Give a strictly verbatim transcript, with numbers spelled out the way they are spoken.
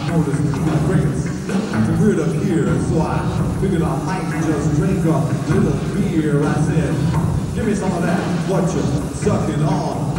noticed he got crickets. It's weird up here, so I figured I might just drink a little beer. I said, give me some of that, what you sucking on.